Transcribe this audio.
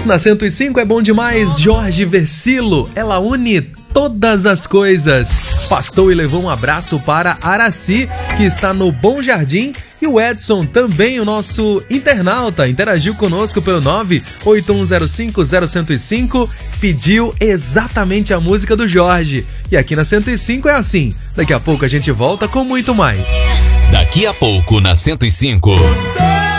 Na 105 é bom demais, Jorge Versilo, ela une todas as coisas. Passou e levou um abraço para Araci, que está no Bom Jardim, e o Edson, também o nosso internauta, interagiu conosco pelo 981050105, pediu exatamente a música do Jorge. E aqui na 105 é assim, daqui a pouco a gente volta com muito mais. Daqui a pouco na 105.